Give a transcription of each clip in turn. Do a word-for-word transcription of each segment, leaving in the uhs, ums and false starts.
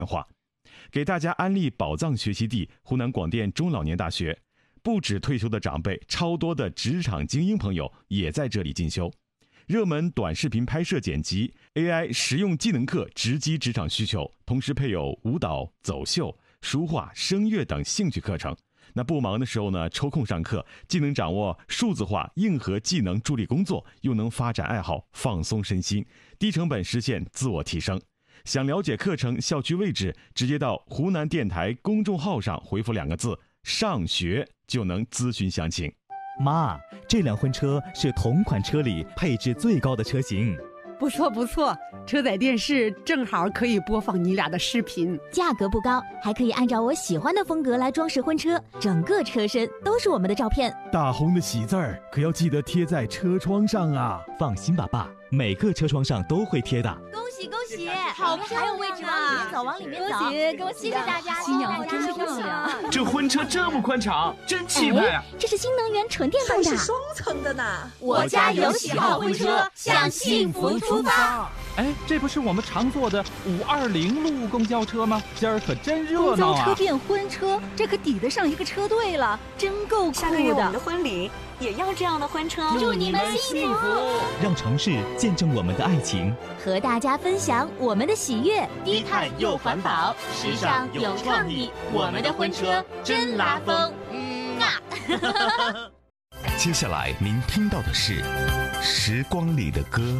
化。给大家安利宝藏学习地湖南广电中老年大学，不止退休的长辈，超多的职场精英朋友也在这里进修。热门短视频拍摄剪辑、A I 实用技能课直击职场需求，同时配有舞蹈、走秀、书画、声乐等兴趣课程。那不忙的时候呢，抽空上课，既能掌握数字化硬核技能助力工作，又能发展爱好放松身心，低成本实现自我提升。想了解课程、校区位置，直接到湖南电台公众号上回复两个字“上学”就能咨询详情。 妈，这辆婚车是同款车里配置最高的车型。 不错不错，车载电视正好可以播放你俩的视频。 价格不高，还可以按照我喜欢的风格来装饰婚车，整个车身都是我们的照片。 大红的喜字儿可要记得贴在车窗上啊！ 放心吧，爸，每个车窗上都会贴的。 恭喜恭喜， 好漂亮啊！ 还有位置吗？里面走，往里面走。 恭喜恭喜， 谢谢大家， 新娘子真漂亮。 这婚车这么宽敞，真气派啊！ 这是新能源纯电动的， 还是双层的呢。 我家有喜好婚车，向幸福出发。 哎，这不是我们常坐的五二零路公交车吗？今儿可真热闹啊！ 公交车变婚车，这可抵得上一个车队了，真够酷的。 下个月我们的婚礼也要这样的婚车。 祝你们幸福！ 让城市见证我们的爱情， 和大家分享我们的喜悦。 低碳又环保，时尚有创意，我们的婚车真拉风。嗯啊。 接下来您听到的是《时光里的歌》。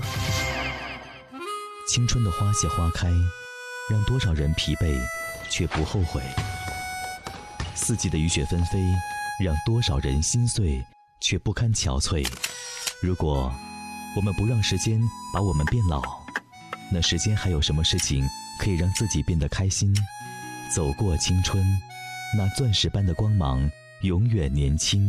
青春的花谢花开，让多少人疲惫却不后悔；四季的雨雪纷飞，让多少人心碎却不堪憔悴。如果我们不让时间把我们变老，那时间还有什么事情可以让自己变得开心？走过青春，那钻石般的光芒永远年轻。